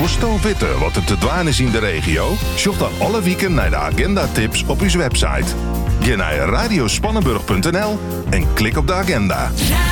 Woesto weten wat er te doen is in de regio? Zoek dan alle weken naar de agenda-tips op onze website. Ga naar radiospannenburg.nl en klik op de agenda.